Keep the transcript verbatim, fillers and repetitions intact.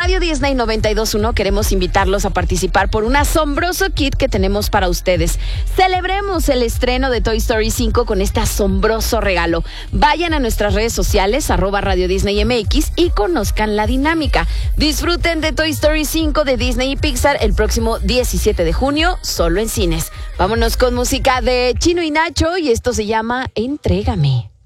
Radio Disney noventa y dos punto uno queremos invitarlos a participar por un asombroso kit que tenemos para ustedes. Celebremos el estreno de Toy Story cinco con este asombroso regalo. Vayan a nuestras redes sociales, arroba Radio Disney M X, y conozcan la dinámica. Disfruten de Toy Story cinco de Disney y Pixar el próximo diecisiete de junio, solo en cines. Vámonos con música de Chino y Nacho y esto se llama Entrégame.